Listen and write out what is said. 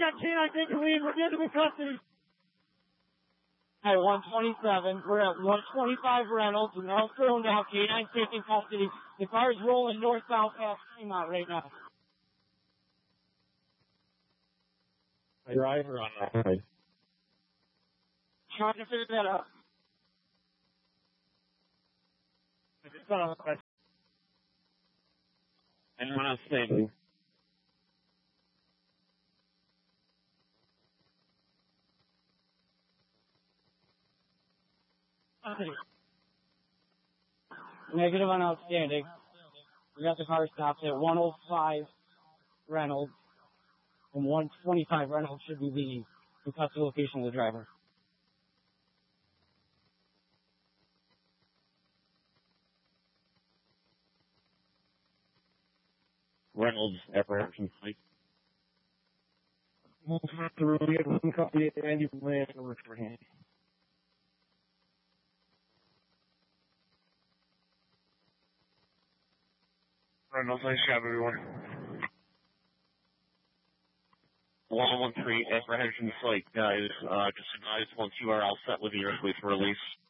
got canine taking lead. We're getting in custody. At 127, we're at 125 Reynolds, and all through now, canine taking custody. The car is rolling northbound past Fremont right now. Driver on that side. Trying to figure that out. Anyone else standing? Negative on outstanding. We got the car stopped at 105 Reynolds, and 125 Reynolds should be the custody location of the driver. Reynolds apprehension site. We'll have to really get one copy of Andy Land over for him. Reynolds, nice job, everyone. 113 apprehension site, guys. Just advise once you are all set with your release.